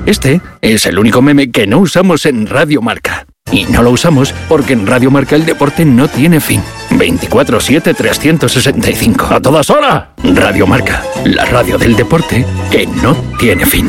Este es el único meme que no usamos en Radio Marca. Y no lo usamos porque en Radio Marca el deporte no tiene fin. 24/7, 365. ¡A todas horas! Radio Marca, la radio del deporte que no tiene fin.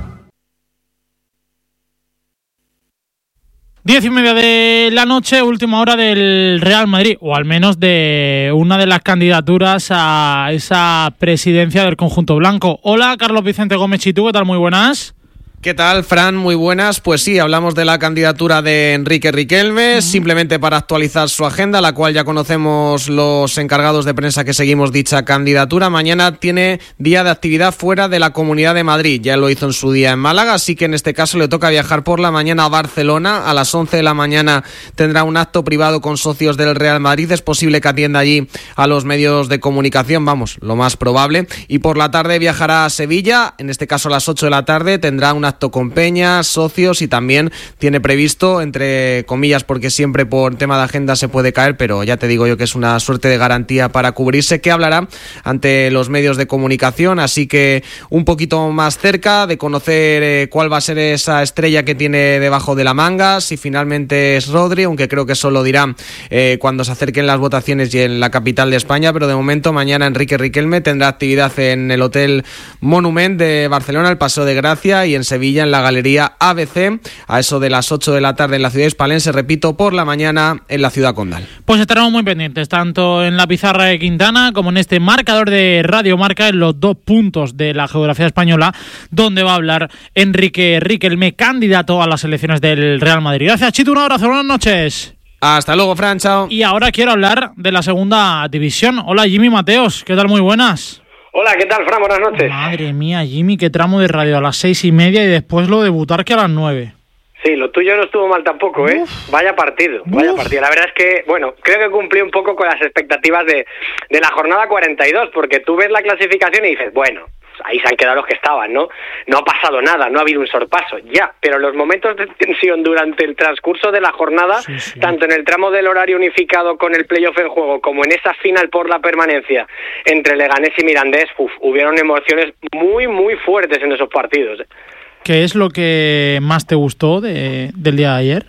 10:30 de la noche, última hora del Real Madrid, o al menos de una de las candidaturas a esa presidencia del conjunto blanco. Hola, Carlos Vicente Gómez Chitu, ¿qué tal? Muy buenas. ¿Qué tal, Fran? Muy buenas. Pues sí, hablamos de la candidatura de Enrique Riquelme, simplemente para actualizar su agenda, la cual ya conocemos los encargados de prensa que seguimos dicha candidatura. Mañana tiene día de actividad fuera de la Comunidad de Madrid, ya lo hizo en su día en Málaga, así que en este caso le toca viajar por la mañana a Barcelona. A las 11 de la mañana tendrá un acto privado con socios del Real Madrid. Es posible que atienda allí a los medios de comunicación, vamos, lo más probable. Y por la tarde viajará a Sevilla, en este caso a las 8 de la tarde, tendrá un acto con Peña, socios, y también tiene previsto, entre comillas, porque siempre por tema de agenda se puede caer, pero ya te digo yo que es una suerte de garantía para cubrirse, que hablará ante los medios de comunicación, así que un poquito más cerca de conocer cuál va a ser esa estrella que tiene debajo de la manga, si finalmente es Rodri, aunque creo que eso lo dirá cuando se acerquen las votaciones y en la capital de España, pero de momento mañana Enrique Riquelme tendrá actividad en el Hotel Monument de Barcelona, el Paseo de Gracia, y en Sevilla en la Galería ABC, a eso de las 8 de la tarde en la ciudad hispalense, repito, por la mañana en la ciudad condal. Pues estaremos muy pendientes, tanto en la pizarra de Quintana como en este marcador de Radio Marca, en los 2 puntos de la geografía española, donde va a hablar Enrique Riquelme, candidato a las elecciones del Real Madrid. Gracias, Chito, un abrazo, buenas noches. Hasta luego, Fran, chao. Y ahora quiero hablar de la segunda división. Hola, Jimmy Mateos, ¿qué tal? Muy buenas. Hola, ¿qué tal, Fran? Buenas noches. Madre mía, Jimmy, qué tramo de radio, a las 6:30 y después lo de Butarque que a las 9. Sí, lo tuyo no estuvo mal tampoco, ¿eh? Vaya partido. La verdad es que, bueno, creo que cumplí un poco con las expectativas de la jornada 42, porque tú ves la clasificación y dices, bueno, ahí se han quedado los que estaban, ¿no? No ha pasado nada, no ha habido un sorpaso, ya, pero los momentos de tensión durante el transcurso de la jornada, sí. Tanto en el tramo del horario unificado con el playoff en juego, como en esa final por la permanencia entre Leganés y Mirandés, hubieron emociones muy, muy fuertes en esos partidos. ¿Qué es lo que más te gustó del día de ayer?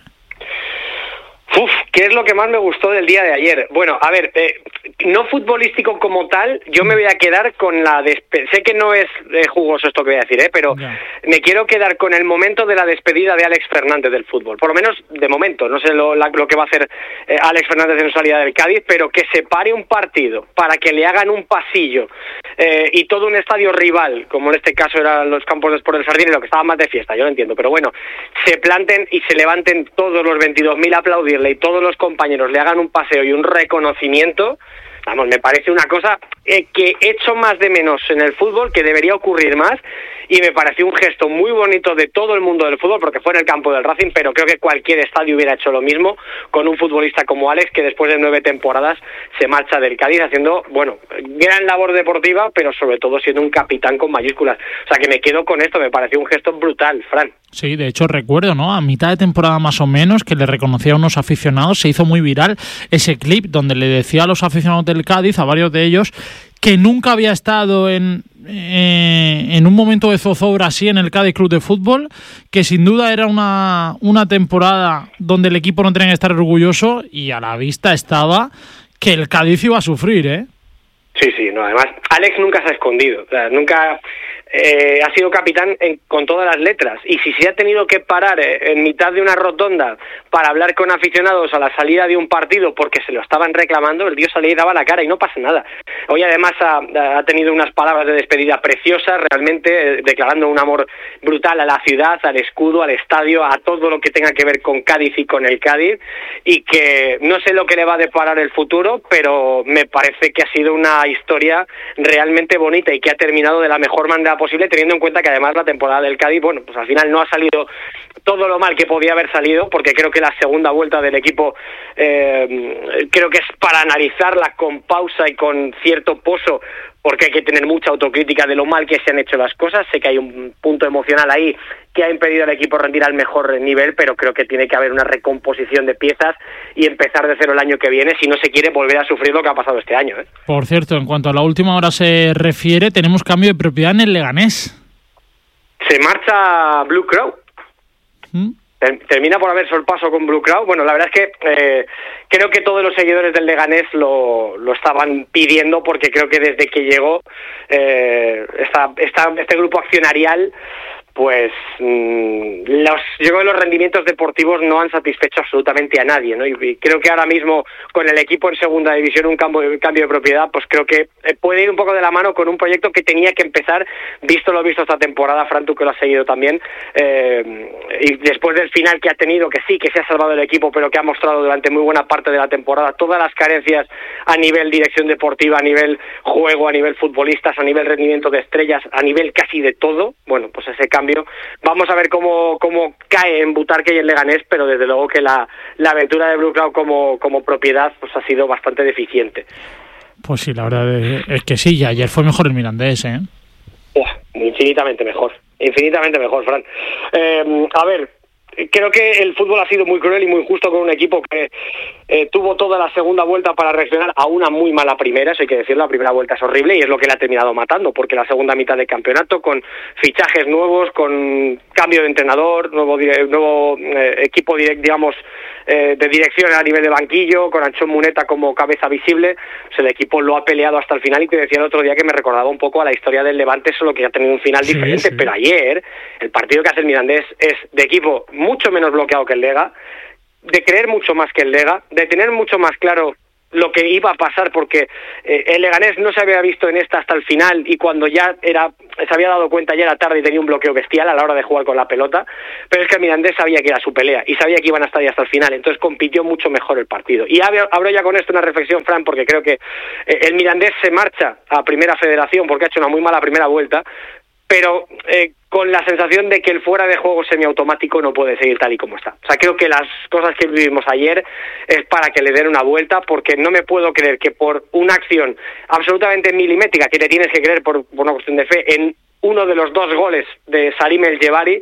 ¿Qué es lo que más me gustó del día de ayer? Bueno, a ver, no futbolístico como tal, yo me voy a quedar con la sé que no es jugoso esto que voy a decir, pero me quiero quedar con el momento de la despedida de Alex Fernández del fútbol, por lo menos de momento, no sé lo que va a hacer Alex Fernández en su salida del Cádiz, pero que se pare un partido para que le hagan un pasillo y todo un estadio rival, como en este caso eran los campos de Sport del Sardinero, que estaban más de fiesta, yo lo entiendo, pero bueno, se planten y se levanten todos los 22.000 a aplaudirle y todos los compañeros le hagan un paseo y un reconocimiento, vamos, me parece una cosa que echo más de menos en el fútbol, que debería ocurrir más, y me pareció un gesto muy bonito de todo el mundo del fútbol, porque fue en el campo del Racing, pero creo que cualquier estadio hubiera hecho lo mismo con un futbolista como Alex, que después de 9 temporadas se marcha del Cádiz haciendo, bueno, gran labor deportiva, pero sobre todo siendo un capitán con mayúsculas. O sea, que me quedo con esto, me pareció un gesto brutal, Fran. Sí, de hecho recuerdo, ¿no? A mitad de temporada más o menos, que le reconocía a unos aficionados, se hizo muy viral ese clip donde le decía a los aficionados del Cádiz, a varios de ellos, que nunca había estado en un momento de zozobra así en el Cádiz Club de Fútbol, que sin duda era una temporada donde el equipo no tenía que estar orgulloso, y a la vista estaba que el Cádiz iba a sufrir, ¿eh? Sí, no, además, Alex nunca se ha escondido, o sea, nunca ha sido capitán con todas las letras, y si se ha tenido que parar en mitad de una rotonda para hablar con aficionados a la salida de un partido porque se lo estaban reclamando, el tío salía y daba la cara y no pasa nada. Hoy además ha tenido unas palabras de despedida preciosas, realmente declarando un amor brutal a la ciudad, al escudo, al estadio, a todo lo que tenga que ver con Cádiz y con el Cádiz, y que no sé lo que le va a deparar el futuro, pero me parece que ha sido una historia realmente bonita y que ha terminado de la mejor manera posible, teniendo en cuenta que además la temporada del Cádiz, bueno, pues al final no ha salido todo lo mal que podía haber salido, porque creo que la segunda vuelta del equipo creo que es para analizarla con pausa y con cierto pozo, porque hay que tener mucha autocrítica de lo mal que se han hecho las cosas. Sé que hay un punto emocional ahí que ha impedido al equipo rendir al mejor nivel, pero creo que tiene que haber una recomposición de piezas y empezar de cero el año que viene si no se quiere volver a sufrir lo que ha pasado este año, ¿eh? Por cierto, en cuanto a la última hora se refiere, tenemos cambio de propiedad en el Leganés. Se marcha Blue Crow. Termina por haber sorpaso con Blue Crow. Bueno, la verdad es que creo que todos los seguidores del Leganés lo estaban pidiendo, porque creo que desde que llegó este grupo accionarial, pues yo creo que los rendimientos deportivos no han satisfecho absolutamente a nadie, ¿no? Y creo que ahora mismo con el equipo en segunda división, un cambio de propiedad, pues creo que puede ir un poco de la mano con un proyecto que tenía que empezar, visto lo visto esta temporada. Fran, tú que lo has seguido también, y después del final que ha tenido, que sí, que se ha salvado el equipo, pero que ha mostrado durante muy buena parte de la temporada todas las carencias a nivel dirección deportiva, a nivel juego, a nivel futbolistas, a nivel rendimiento de estrellas, a nivel casi de todo. Bueno, pues ese cambio, vamos a ver cómo cae en Butarque y en Leganés, pero desde luego que la aventura de Blue Cloud como propiedad pues ha sido bastante deficiente. Pues sí, la verdad es que sí, y ayer fue mejor el Mirandés, ¿eh? Infinitamente mejor, Fran. A ver, creo que el fútbol ha sido muy cruel y muy injusto con un equipo que tuvo toda la segunda vuelta para reaccionar a una muy mala primera. Eso hay que decirlo, la primera vuelta es horrible y es lo que le ha terminado matando, porque la segunda mitad del campeonato, con fichajes nuevos, con cambio de entrenador, nuevo equipo digamos de dirección a nivel de banquillo, con Anchón Muneta como cabeza visible, pues el equipo lo ha peleado hasta el final, y te decía el otro día que me recordaba un poco a la historia del Levante, solo que ha tenido un final diferente, sí. Pero ayer el partido que hace el Mirandés es de equipo mucho menos bloqueado que el Lega, de creer mucho más que el Lega, de tener mucho más claro lo que iba a pasar, porque el Leganés no se había visto en esta hasta el final, y cuando ya se había dado cuenta ya era tarde y tenía un bloqueo bestial a la hora de jugar con la pelota, pero es que el Mirandés sabía que era su pelea y sabía que iban a estar ahí hasta el final, entonces compitió mucho mejor el partido. Y abro ya con esto una reflexión, Fran, porque creo que el Mirandés se marcha a Primera Federación porque ha hecho una muy mala primera vuelta, pero con la sensación de que el fuera de juego semiautomático no puede seguir tal y como está. O sea, creo que las cosas que vivimos ayer es para que le den una vuelta, porque no me puedo creer que por una acción absolutamente milimétrica, que te tienes que creer por una cuestión de fe, en uno de los 2 goles de Salim El Jebari,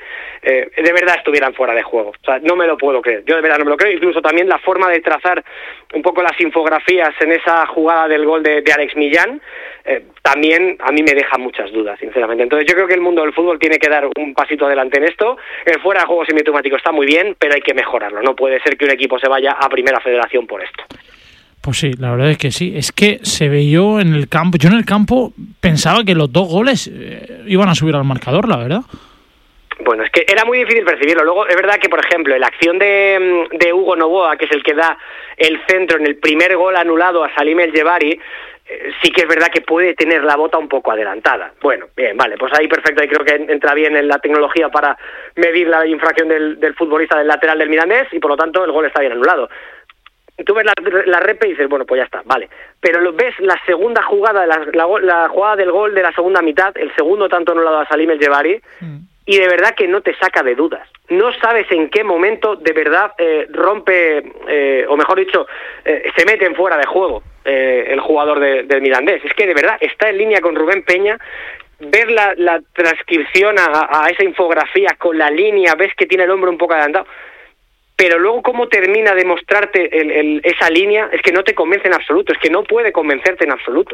de verdad estuvieran fuera de juego. O sea, no me lo puedo creer. Yo de verdad no me lo creo. Incluso también la forma de trazar un poco las infografías en esa jugada del gol de Alex Millán, también a mí me deja muchas dudas, sinceramente. Entonces yo creo que el mundo del fútbol tiene que dar un pasito adelante en esto. El fuera de juego semiautomático está muy bien, pero hay que mejorarlo. No puede ser que un equipo se vaya a Primera Federación por esto. Pues sí, la verdad es que sí. Es que se veía en el campo. Yo en el campo pensaba que los 2 goles iban a subir al marcador, la verdad. Bueno, es que era muy difícil percibirlo. Luego, es verdad que, por ejemplo, la acción de Hugo Novoa, que es el que da el centro en el primer gol anulado a Salim El Jebari, sí que es verdad que puede tener la bota un poco adelantada. Bueno, bien, vale, pues ahí perfecto. Ahí creo que entra bien en la tecnología para medir la infracción del futbolista del lateral del Mirandés, y por lo tanto el gol está bien anulado. Tú ves la repe y dices, bueno, pues ya está, vale. Pero ves la segunda jugada, la jugada del gol de la segunda mitad, el segundo tanto anulado a Salim El Jebari, y de verdad que no te saca de dudas. No sabes en qué momento de verdad rompe, o mejor dicho, se mete en fuera de juego el jugador del Mirandés. Es que de verdad está en línea con Rubén Peña. Ver la transcripción a esa infografía con la línea, ves que tiene el hombro un poco adelantado, pero luego cómo termina de mostrarte esa línea, es que no te convence en absoluto, es que no puede convencerte en absoluto,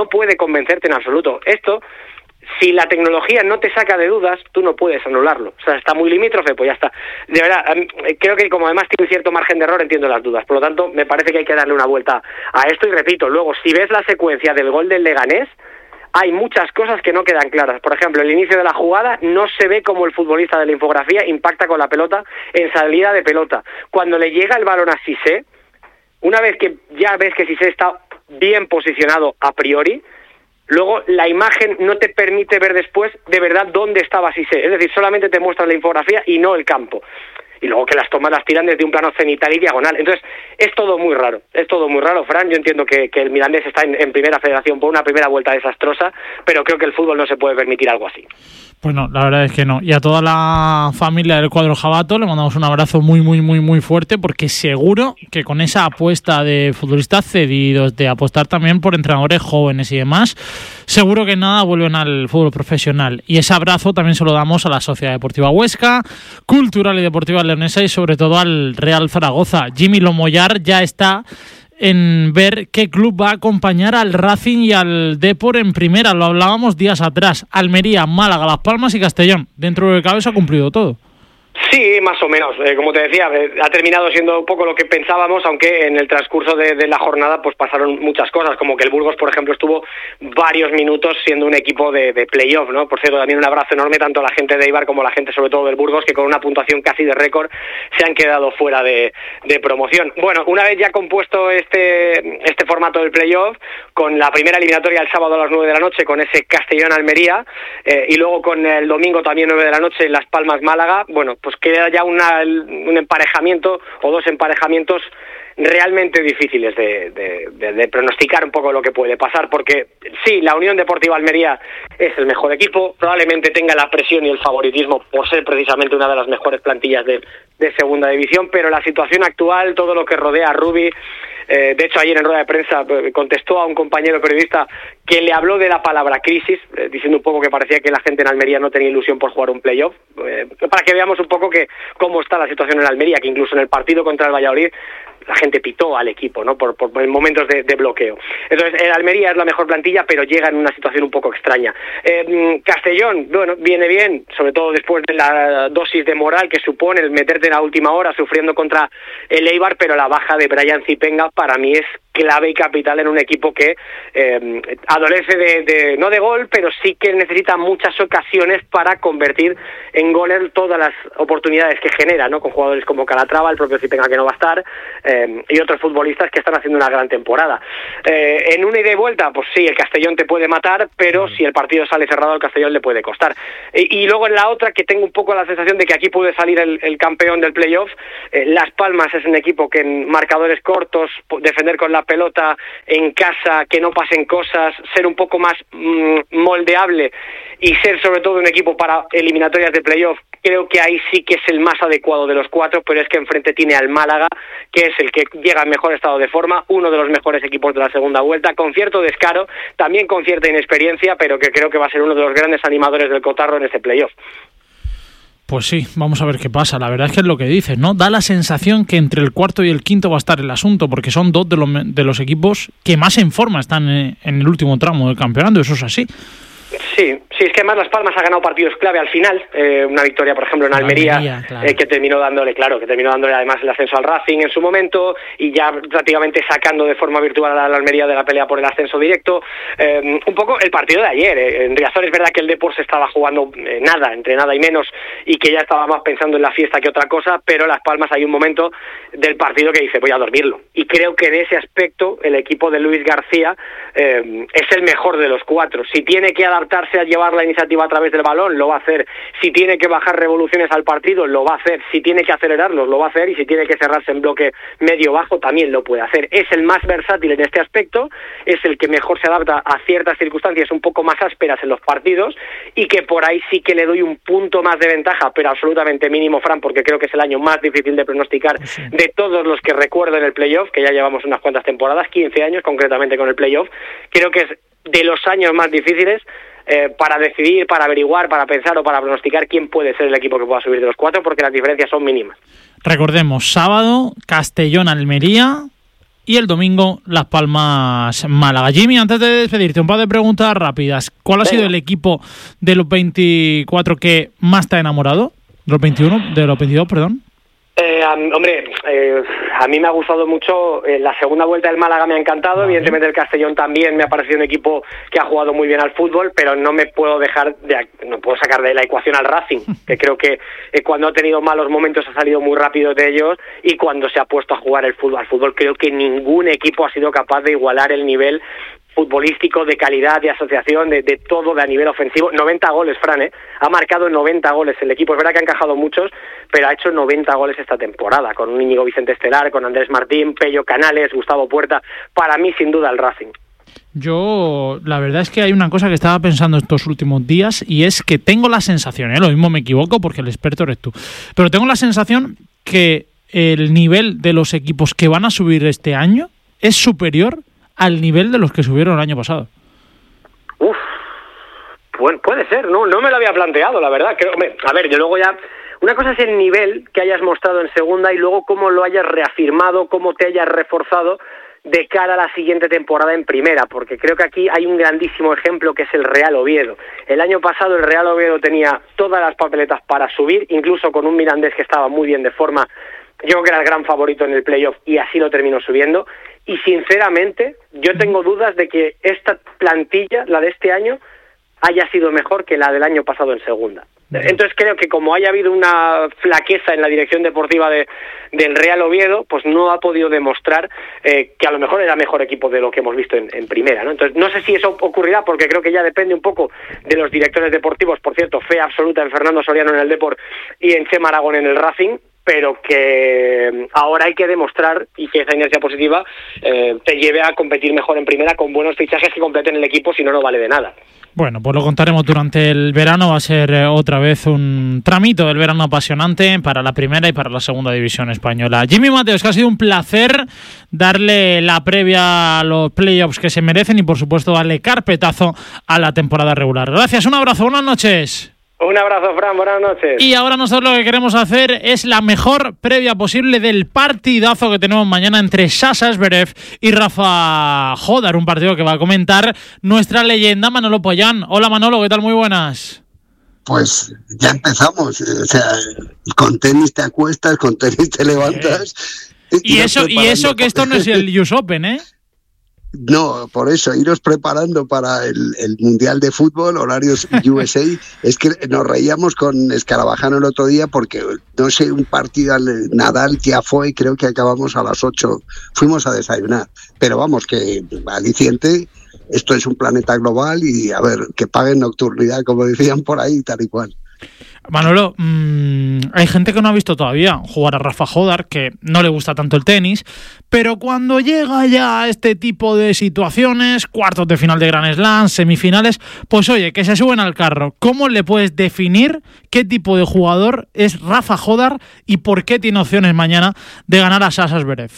Esto, si la tecnología no te saca de dudas, tú no puedes anularlo. O sea, está muy limítrofe, pues ya está. De verdad, creo que como además tiene un cierto margen de error, entiendo las dudas. Por lo tanto, me parece que hay que darle una vuelta a esto. Y repito, luego, si ves la secuencia del gol del Leganés, hay muchas cosas que no quedan claras. Por ejemplo, el inicio de la jugada no se ve como el futbolista de la infografía impacta con la pelota en salida de pelota. Cuando le llega el balón a Cissé, una vez que ya ves que Cissé está bien posicionado a priori, luego la imagen no te permite ver después de verdad dónde estaba Cissé. Es decir, solamente te muestra la infografía y no el campo. Y luego que las tomas las tiran desde un plano cenital y diagonal. Entonces, es todo muy raro, Fran. Yo entiendo que el Mirandés está en Primera Federación por una primera vuelta desastrosa, pero creo que el fútbol no se puede permitir algo así. Pues no, la verdad es que no. Y a toda la familia del cuadro Jabato le mandamos un abrazo muy, muy, muy, muy fuerte, porque seguro que con esa apuesta de futbolistas cedidos, de apostar también por entrenadores jóvenes y demás, seguro que nada vuelven al fútbol profesional. Y ese abrazo también se lo damos a la Sociedad Deportiva Huesca, Cultural y Deportiva Leonesa, y sobre todo al Real Zaragoza. Jimmy Lomoyar ya está en ver qué club va a acompañar al Racing y al Depor en primera. Lo hablábamos días atrás. Almería, Málaga, Las Palmas y Castellón. Dentro de lo que cabe se ha cumplido todo. Sí, más o menos. Como te decía, ha terminado siendo un poco lo que pensábamos, aunque en el transcurso de la jornada pues pasaron muchas cosas, como que el Burgos, por ejemplo, estuvo varios minutos siendo un equipo de playoff, ¿no? Por cierto, también un abrazo enorme tanto a la gente de Eibar como a la gente, sobre todo del Burgos, que con una puntuación casi de récord se han quedado fuera de promoción. Bueno, una vez ya compuesto este formato del playoff, con la primera eliminatoria el sábado a las 9 de la noche, con ese Castellón-Almería, y luego con el domingo también 9 de la noche en Las Palmas-Málaga, bueno, pues queda ya un emparejamiento o dos emparejamientos realmente difíciles de pronosticar un poco lo que puede pasar, porque sí, la Unión Deportiva Almería es el mejor equipo, probablemente tenga la presión y el favoritismo por ser precisamente una de las mejores plantillas de segunda división, pero la situación actual, todo lo que rodea a Rubi, de hecho ayer en rueda de prensa contestó a un compañero periodista que le habló de la palabra crisis, diciendo un poco que parecía que la gente en Almería no tenía ilusión por jugar un playoff, para que veamos un poco cómo está la situación en Almería, que incluso en el partido contra el Valladolid la gente pitó al equipo, ¿no? Por momentos de bloqueo. Entonces, el Almería es la mejor plantilla, pero llega en una situación un poco extraña. Castellón, bueno, viene bien, sobre todo después de la dosis de moral que supone el meterte en la última hora sufriendo contra el Eibar, pero la baja de Brian Zipenga para mí es clave y capital en un equipo que adolece no de gol, pero sí que necesita muchas ocasiones para convertir en goles todas las oportunidades que genera, ¿no? Con jugadores como Calatrava, el propio Zipenga que no va a estar, y otros futbolistas que están haciendo una gran temporada. En una ida y vuelta, pues sí, el Castellón te puede matar, pero si el partido sale cerrado, al Castellón le puede costar. Y luego en la otra, que tengo un poco la sensación de que aquí puede salir el campeón del playoff, Las Palmas es un equipo que en marcadores cortos, defender con la pelota en casa, que no pasen cosas, ser un poco más moldeable y ser sobre todo un equipo para eliminatorias de playoff, creo que ahí sí que es el más adecuado de los cuatro, pero es que enfrente tiene al Málaga, que es el que llega en mejor estado de forma, uno de los mejores equipos de la segunda vuelta, con cierto descaro, también con cierta inexperiencia, pero que creo que va a ser uno de los grandes animadores del cotarro en este playoff. Pues sí, vamos a ver qué pasa. La verdad es que es lo que dices, ¿no? Da la sensación que entre el cuarto y el quinto va a estar el asunto, porque son dos de los equipos que más en forma están en el último tramo del campeonato, eso es así. Sí, es que además Las Palmas ha ganado partidos clave al final, una victoria por ejemplo en Almería, claro. Que terminó dándole además el ascenso al Racing en su momento y ya prácticamente sacando de forma virtual a la Almería de la pelea por el ascenso directo. Un poco el partido de ayer, en Riazor es verdad que el Depor se estaba jugando entre nada y menos y que ya estaba más pensando en la fiesta que otra cosa, pero Las Palmas hay un momento del partido que dice voy a dormirlo, y creo que en ese aspecto el equipo de Luis García es el mejor de los cuatro. Si tiene que adaptarse a llevar la iniciativa a través del balón, lo va a hacer. Si tiene que bajar revoluciones al partido, lo va a hacer. Si tiene que acelerarlos, lo va a hacer. Y si tiene que cerrarse en bloque medio-bajo, también lo puede hacer. Es el más versátil en este aspecto, es el que mejor se adapta a ciertas circunstancias un poco más ásperas en los partidos, y que por ahí sí que le doy un punto más de ventaja, pero absolutamente mínimo, Fran, porque creo que es el año más difícil de pronosticar de todos los que recuerdo en el playoff, que ya llevamos unas cuantas temporadas, 15 años concretamente con el playoff. Creo que es de los años más difíciles para decidir, para averiguar, para pensar o para pronosticar quién puede ser el equipo que pueda subir de los cuatro, porque las diferencias son mínimas. Recordemos, sábado Castellón-Almería y el domingo Las Palmas-Málaga. Jimmy, antes de despedirte, un par de preguntas rápidas. ¿Cuál ha sido el equipo de los 24 que más te ha enamorado? ¿De los 22, perdón? A mí me ha gustado mucho la segunda vuelta del Málaga, me ha encantado. Vale. Evidentemente el Castellón también me ha parecido un equipo que ha jugado muy bien al fútbol, pero no puedo sacar de la ecuación al Racing, que creo que cuando ha tenido malos momentos ha salido muy rápido de ellos, y cuando se ha puesto a jugar al fútbol creo que ningún equipo ha sido capaz de igualar el nivel futbolístico, de calidad, de asociación, de todo, de a nivel ofensivo. 90 goles, Fran, ha marcado 90 goles el equipo. Es verdad que ha encajado muchos, pero ha hecho 90 goles esta temporada, con un Íñigo Vicente Estelar, con Andrés Martín, Pello Canales, Gustavo Puerta. Para mí, sin duda, el Racing. Yo, la verdad es que hay una cosa que estaba pensando estos últimos días, y es que tengo la sensación, lo mismo me equivoco porque el experto eres tú, pero tengo la sensación que el nivel de los equipos que van a subir este año es superior al nivel de los que subieron el año pasado. Puede ser, no me lo había planteado, la verdad. Yo luego ya... Una cosa es el nivel que hayas mostrado en segunda y luego cómo lo hayas reafirmado, cómo te hayas reforzado de cara a la siguiente temporada en primera, porque creo que aquí hay un grandísimo ejemplo que es el Real Oviedo. El año pasado el Real Oviedo tenía todas las papeletas para subir, incluso con un Mirandés que estaba muy bien de forma. Yo creo que era el gran favorito en el playoff y así lo terminó subiendo. Y sinceramente, yo tengo dudas de que esta plantilla, la de este año, haya sido mejor que la del año pasado en segunda. Entonces creo que como haya habido una flaqueza en la dirección deportiva del Real Oviedo, pues no ha podido demostrar que a lo mejor era mejor equipo de lo que hemos visto en primera, ¿no? Entonces no sé si eso ocurrirá, porque creo que ya depende un poco de los directores deportivos. Por cierto, fe absoluta en Fernando Soriano en el Depor y en Chema Aragón en el Racing, pero que ahora hay que demostrar y que esa inercia positiva te lleve a competir mejor en primera con buenos fichajes que completen el equipo, si no, no vale de nada. Bueno, pues lo contaremos durante el verano. Va a ser otra vez un tramito del verano apasionante para la primera y para la segunda división española. Jimmy Mateos, que ha sido un placer darle la previa a los playoffs que se merecen y, por supuesto, darle carpetazo a la temporada regular. Gracias, un abrazo, buenas noches. Un abrazo, Fran, buenas noches. Y ahora nosotros lo que queremos hacer es la mejor previa posible del partidazo que tenemos mañana entre Sasha Zverev y Rafa Jodar, un partido que va a comentar nuestra leyenda Manolo Pollán. Hola Manolo, ¿qué tal? Muy buenas. Pues ya empezamos, o sea, con tenis te acuestas, con tenis te levantas. Y eso que esto no es el US Open, ¿eh? No, por eso, iros preparando para el Mundial de Fútbol, horarios USA. Es que nos reíamos con Escarabajano el otro día porque, no sé, un partido al Nadal, Tiafoe, creo que acabamos a las 8. Fuimos a desayunar. Pero vamos, que aliciente, esto es un planeta global y, a ver, que paguen nocturnidad, como decían por ahí, tal y cual. Manolo, hay gente que no ha visto todavía jugar a Rafa Jodar, que no le gusta tanto el tenis, pero cuando llega ya a este tipo de situaciones, cuartos de final de Grand Slam, semifinales, pues oye, que se suben al carro. ¿Cómo le puedes definir qué tipo de jugador es Rafa Jodar y por qué tiene opciones mañana de ganar a Sasha Zverev?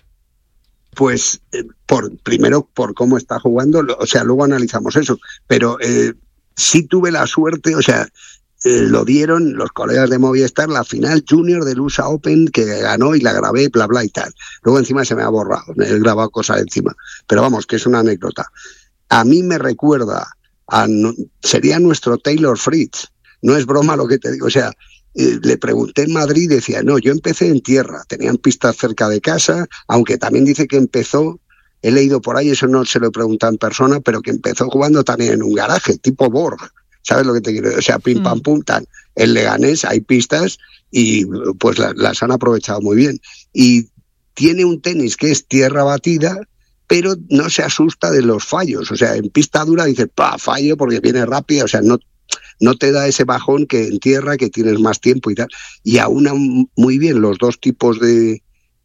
Pues primero por cómo está jugando, o sea, luego analizamos eso, pero sí tuve la suerte, o sea, lo dieron los colegas de Movistar, la final junior del USA Open que ganó y la grabé, bla, bla y tal. Luego encima se me ha borrado, me he grabado cosas encima. Pero vamos, que es una anécdota. A mí me recuerda, sería nuestro Taylor Fritz. No es broma lo que te digo. O sea, le pregunté en Madrid y decía, no, yo empecé en tierra. Tenían pistas cerca de casa, aunque también dice que empezó, he leído por ahí, eso no se lo he preguntado en persona, pero que empezó jugando también en un garaje, tipo Borg. ¿Sabes lo que te quiero decir? O sea, pim, pam, pum, tan. En Leganés hay pistas y pues las han aprovechado muy bien. Y tiene un tenis que es tierra batida, pero no se asusta de los fallos. O sea, en pista dura dices, fallo porque viene rápida. O sea, no te da ese bajón que en tierra, que tienes más tiempo y tal. Y aúna muy bien los dos tipos de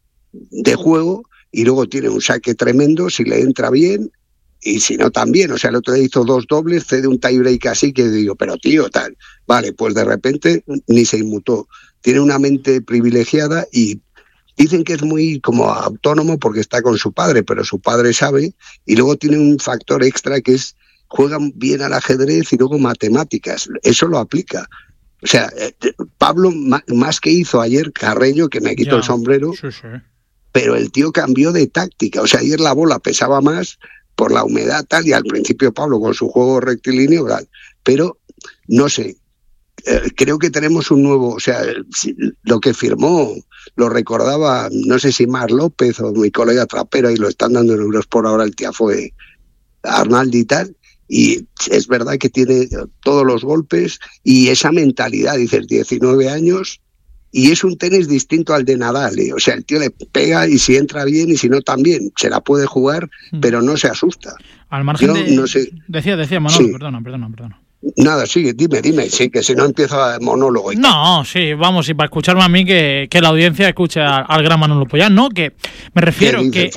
juego y luego tiene un saque tremendo si le entra bien. Y si no, también, o sea, el otro día hizo 2 dobles, cede un tiebreak así que digo, pero tío, tal. Vale, pues de repente ni se inmutó. Tiene una mente privilegiada y dicen que es muy como autónomo porque está con su padre, pero su padre sabe. Y luego tiene un factor extra que es, juegan bien al ajedrez y luego matemáticas. Eso lo aplica. O sea, Pablo, más que hizo ayer Carreño, que me quitó el sombrero, sí. Pero el tío cambió de táctica. O sea, ayer la bola pesaba más por la humedad tal, y al principio Pablo con su juego rectilíneo, pero no sé, creo que tenemos un nuevo, o sea, lo que firmó lo recordaba, no sé si Mar López o mi colega Trapero, y lo están dando en Eurosport ahora el Tiafoe Arnaldi y tal, y es verdad que tiene todos los golpes y esa mentalidad, dices, 19 años, y es un tenis distinto al de Nadal, ¿eh? O sea, el tío le pega y si entra bien y si no también, se la puede jugar, pero no se asusta. Al margen no sé. Decía Manolo, sí. Perdona. Nada, sigue, dime, sí, que si no empieza el monólogo. No, sí, vamos, y para escucharme a mí, que la audiencia escuche al gran Manolo Pollán, no, que me refiero que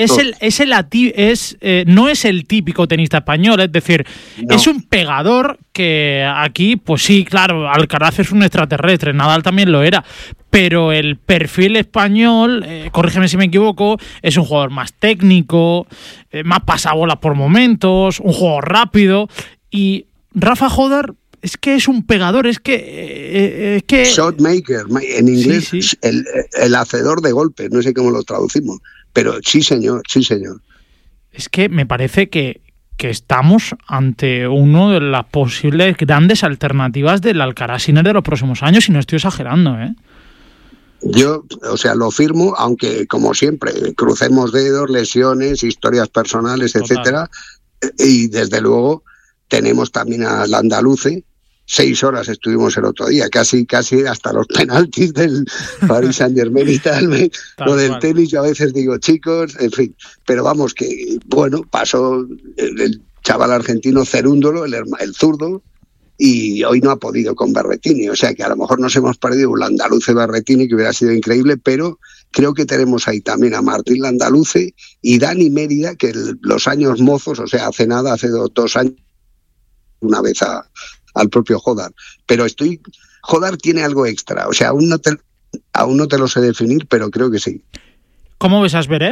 no es el típico tenista español, es decir, no. Es un pegador que aquí, pues sí, claro, Alcaraz es un extraterrestre, Nadal también lo era, pero el perfil español, corrígeme si me equivoco, es un jugador más técnico, más pasabolas por momentos, un juego rápido, y Rafa Jodar es que es un pegador, es que shot maker, en inglés, sí. El hacedor de golpes, no sé cómo lo traducimos, Pero sí, señor. Es que me parece que estamos ante uno de las posibles grandes alternativas del Alcaraz-Sinner de los próximos años, y no estoy exagerando, ¿eh? Yo, lo firmo, aunque como siempre, crucemos dedos, lesiones, historias personales, etcétera. Y desde luego tenemos también al andaluce. 6 horas estuvimos el otro día, casi hasta los penaltis del Paris Saint-Germain y tal. Lo del tenis, yo a veces digo, chicos, en fin. Pero vamos, que bueno, pasó el chaval argentino Cerúndolo, el zurdo, y hoy no ha podido con Berrettini. O sea que a lo mejor nos hemos perdido un Landaluce Berrettini que hubiera sido increíble, pero creo que tenemos ahí también a Martín Landaluce y Dani Mérida, que los años mozos, o sea, hace 2 años, una vez al propio Hodar. Pero Hodar tiene algo extra, o sea, aún no te lo sé definir, pero creo que sí. ¿Cómo ves a Zverev?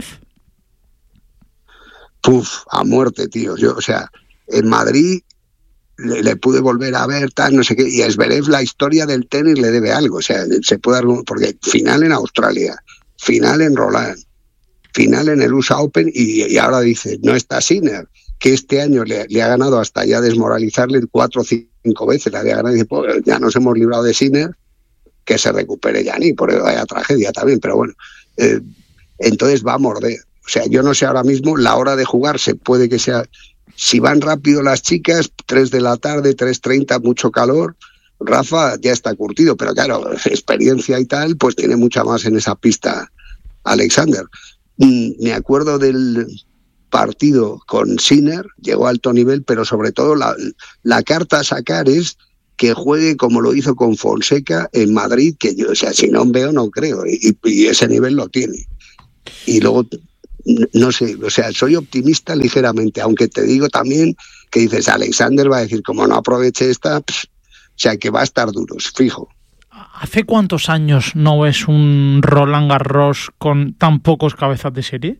A muerte, tío. Yo, o sea, en Madrid le pude volver a ver, tal, no sé qué, y a Zverev la historia del tenis le debe algo, o sea, se puede dar, porque final en Australia, final en Roland, final en el USA Open, y ahora dice, no está Sinner, que este año le ha ganado hasta ya desmoralizarle 4 o 5 veces, le había ganado, y dice, pues ya nos hemos librado de Sinner, que se recupere Gianni, por eso vaya tragedia también, pero bueno, entonces va a morder. O sea, yo no sé ahora mismo, la hora de jugar se puede que sea, si van rápido las chicas, 3 de la tarde, 3:30, mucho calor, Rafa ya está curtido, pero claro, experiencia y tal, pues tiene mucha más en esa pista Alexander. Me acuerdo del partido con Sinner, llegó a alto nivel, pero sobre todo la carta a sacar es que juegue como lo hizo con Fonseca en Madrid, que yo, o sea, si no veo, no creo, y ese nivel lo tiene. Y luego, no sé, o sea, soy optimista ligeramente, aunque te digo también que dices, Alexander va a decir, como no aproveche esta, o sea, que va a estar duros, fijo. ¿Hace cuántos años no ves un Roland Garros con tan pocos cabezas de serie?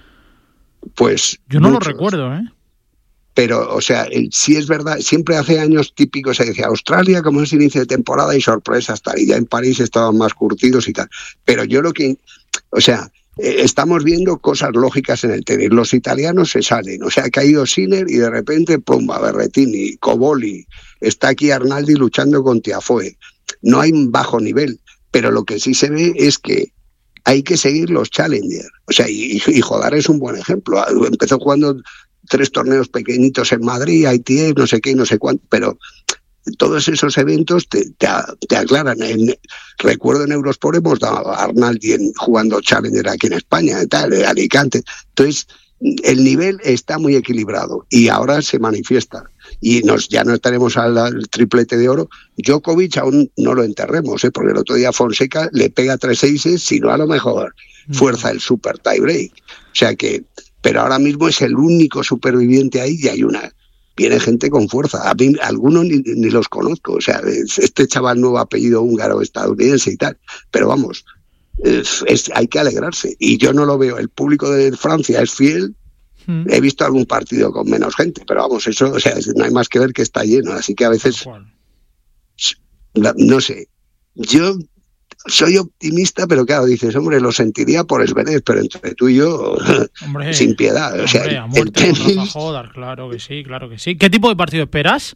Pues yo no muchos. Lo recuerdo, ¿eh? Pero, o sea, sí es verdad, siempre hace años típicos se decía Australia como es inicio de temporada y sorpresas, tal, y ya en París estaban más curtidos y tal. Pero yo o sea, estamos viendo cosas lógicas en el tenis. Los italianos se salen, o sea, ha caído Sinner y de repente, pumba, Berrettini, Coboli, está aquí Arnaldi luchando con Tiafoe. No hay un bajo nivel, pero lo que sí se ve es que hay que seguir los Challenger. O sea, y Hodar es un buen ejemplo. Empezó jugando 3 torneos pequeñitos en Madrid, ITF, no sé qué, no sé cuánto, pero todos esos eventos te aclaran. Recuerdo en Eurosport hemos dado a Arnaldi jugando Challenger aquí en España, tal, Alicante. Entonces, el nivel está muy equilibrado y ahora se manifiesta. Y ya no estaremos al triplete de oro. Djokovic aún no lo enterremos, porque el otro día Fonseca le pega 3 aces, si no a lo mejor fuerza el super tiebreak. O sea que, pero ahora mismo es el único superviviente ahí y viene gente con fuerza. A mí algunos ni los conozco, o sea, este chaval nuevo apellido húngaro estadounidense y tal, pero vamos, hay que alegrarse. Y yo no lo veo, el público de Francia es fiel. He visto algún partido con menos gente, pero vamos, eso, o sea, no hay más que ver que está lleno, así que a veces, no sé, yo soy optimista, pero claro, dices, hombre, lo sentiría por Zverev, pero entre tú y yo, hombre, sin piedad, o sea, a muerte el tenis, Hodar, claro que sí, claro que sí. ¿Qué tipo de partido esperas?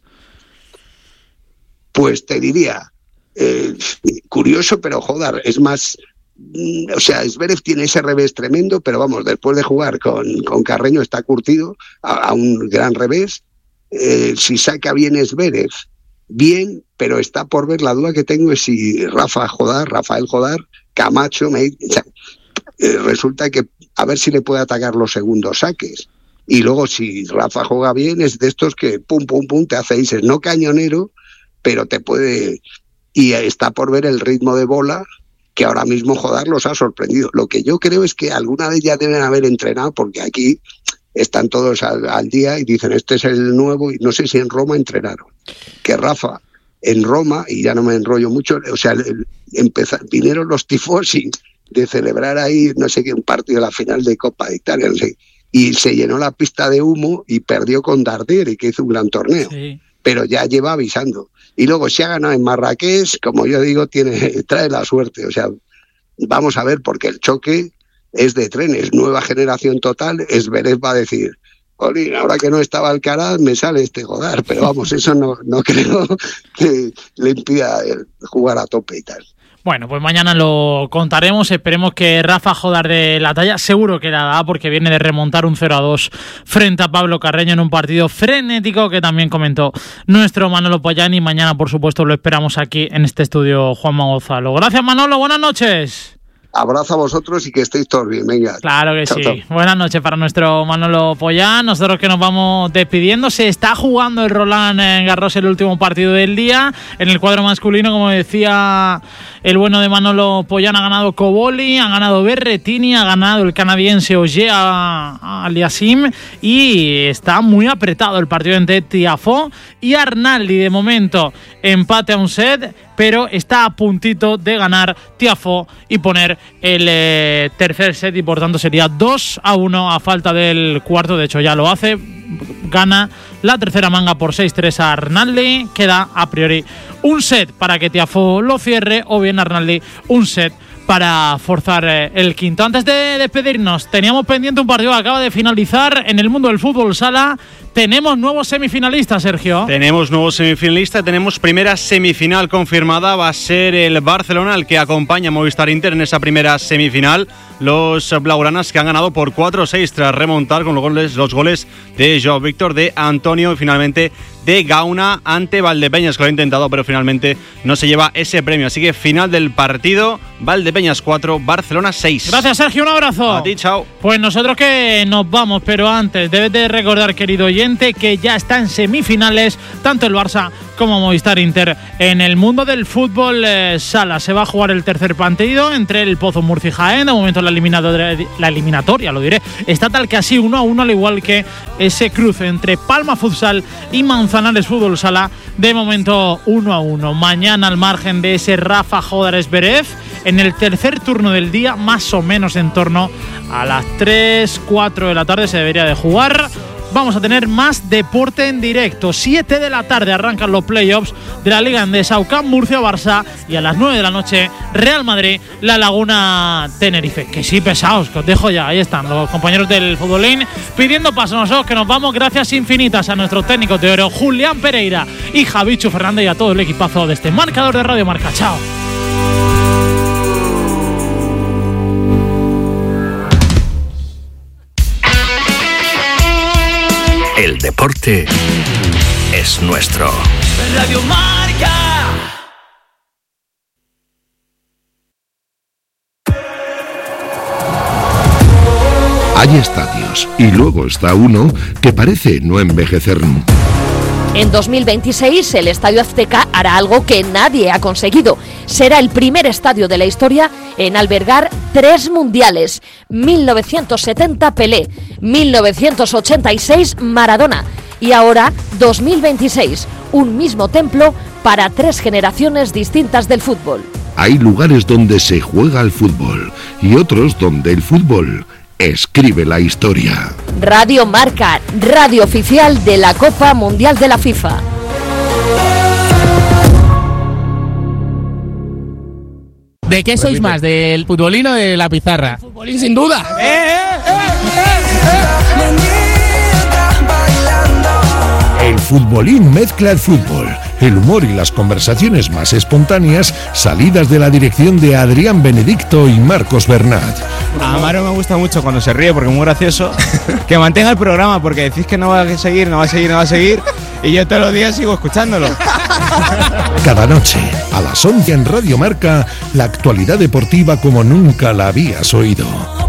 Pues te diría, curioso, pero Hodar es más. O sea, Zverev tiene ese revés tremendo, pero vamos, después de jugar con Carreño está curtido a un gran revés. Si saca bien Zverev, bien, pero está por ver. La duda que tengo es si Rafael Hodar, Camacho, resulta que a ver si le puede atacar los segundos saques. Y luego si Rafa juega bien, es de estos que pum, te hace dices, no cañonero, pero te puede. Y está por ver el ritmo de bola, que ahora mismo Hodar los ha sorprendido. Lo que yo creo es que alguna vez ya deben haber entrenado, porque aquí están todos al día y dicen, este es el nuevo, y no sé si en Roma entrenaron. Que Rafa, en Roma, y ya no me enrollo mucho, o sea, vinieron los tifosi de celebrar ahí, no sé qué, un partido de la final de Copa de Italia, no sé, y se llenó la pista de humo y perdió con Darder, que hizo un gran torneo. Sí. Pero ya lleva avisando. Y luego si ha ganado en Marrakech, como yo digo, trae la suerte. O sea, vamos a ver, porque el choque es de trenes, nueva generación total, Zverev va a decir, Olin, ahora que no estaba Alcaraz me sale este Godard, pero vamos, eso no creo que le impida jugar a tope y tal. Bueno, pues mañana lo contaremos. Esperemos que Rafa Godard de la talla, seguro que la da, porque viene de remontar un 0-2 frente a Pablo Carreño en un partido frenético que también comentó nuestro Manolo Pollán, y mañana, por supuesto, lo esperamos aquí en este estudio Juanma Gonzalo. Gracias, Manolo, buenas noches. Abrazo a vosotros y que estéis todos bien, venga. Claro que chao, sí. Chao. Buenas noches para nuestro Manolo Pollán. Nosotros que nos vamos despidiendo. Se está jugando el Roland Garros, el último partido del día. En el cuadro masculino, como decía el bueno de Manolo Pollán, ha ganado Coboli, ha ganado Berrettini, ha ganado el canadiense Ogier Aliassime, y está muy apretado el partido entre Tiafoe y Arnaldi. De momento, empate a un set, pero está a puntito de ganar Tiafoe y poner el tercer set, y por tanto sería 2-1 a falta del cuarto. De hecho ya lo hace, gana la tercera manga por 6-3 a Arnaldi. Queda a priori un set para que Tiafoe lo cierre, o bien Arnaldi un set para forzar el quinto. Antes de despedirnos, teníamos pendiente un partido que acaba de finalizar en el mundo del fútbol sala. Tenemos nuevos semifinalistas, Sergio. Tenemos nuevos semifinalistas, tenemos primera semifinal confirmada. Va a ser el Barcelona el que acompaña a Movistar Inter en esa primera semifinal. Los blaugranas que han ganado por 4-6 tras remontar con los goles de Joao Víctor, de Antonio y finalmente de Gauna ante Valdepeñas, que lo ha intentado pero finalmente no se lleva ese premio. Así que final del partido, Valdepeñas 4, Barcelona 6. Gracias, Sergio, un abrazo. A ti, chao. Pues nosotros que nos vamos, pero antes debes de recordar, querido oyente, que ya está en semifinales tanto el Barça como Movistar Inter en el mundo del fútbol sala. Se va a jugar el tercer partido entre el Pozo Murcia y Jaén. De momento la eliminatoria, lo diré, está tal que así 1-1, al igual que ese cruce entre Palma Futsal y Manzanares Fútbol Sala. De momento 1-1. Mañana, al margen de ese Rafa Godard Zverev, en el tercer turno del día, más o menos en torno a las 3-4 de la tarde se debería de jugar. Vamos a tener más deporte en directo. 7 de la tarde arrancan los playoffs de la Liga Endesa, UCAM Murcia-Barça, y a las 9 de la noche Real Madrid, La Laguna Tenerife. Que sí, pesados, que os dejo ya. Ahí están los compañeros del Futbolín pidiendo paso. Nosotros que nos vamos, gracias infinitas a nuestros técnicos de oro, Julián Pereira y Javichu Fernández, y a todo el equipazo de este marcador de Radio Marca. Chao. El deporte es nuestro. Radio Marca. Hay estadios y luego está uno que parece no envejecer nunca. En 2026 el Estadio Azteca hará algo que nadie ha conseguido. Será el primer estadio de la historia en albergar 3 mundiales. 1970 Pelé, 1986 Maradona y ahora 2026, un mismo templo para 3 generaciones distintas del fútbol. Hay lugares donde se juega al fútbol y otros donde el fútbol escribe la historia. Radio Marca, radio oficial de la Copa Mundial de la FIFA. ¿De qué sois más? ¿Del futbolín o de la pizarra? El futbolín, sin duda. El futbolín mezcla el fútbol, el humor y las conversaciones más espontáneas, salidas de la dirección de Adrián Benedicto y Marcos Bernat. A Maro me gusta mucho cuando se ríe porque es muy gracioso. Que mantenga el programa porque decís que no va a seguir, y yo todos los días sigo escuchándolo. Cada noche, a las 11 en Radio Marca, la actualidad deportiva como nunca la habías oído.